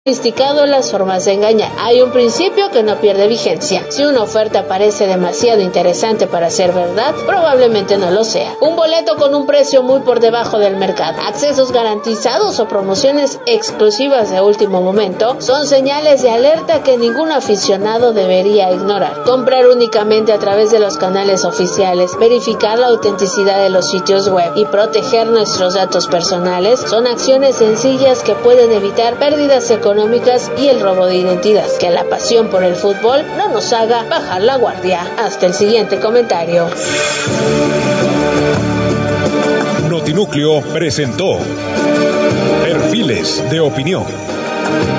sofisticado las formas de engañar. Hay un principio que no pierde vigencia. Si una oferta parece demasiado interesante para ser verdad, probablemente no lo sea. Un boleto con un precio muy por debajo del mercado, accesos garantizados o promociones exclusivas de último momento son señales de alerta que ningún aficionado debería ignorar. Comprar únicamente a través de los canales oficiales, verificar la autenticidad de los sitios web y proteger nuestros datos personales son acciones sencillas que pueden evitar pérdidas económicas y el robo de identidad. Que la pasión por el fútbol no nos haga bajar la guardia. Hasta el siguiente comentario. Notinúcleo presentó Perfiles de Opinión.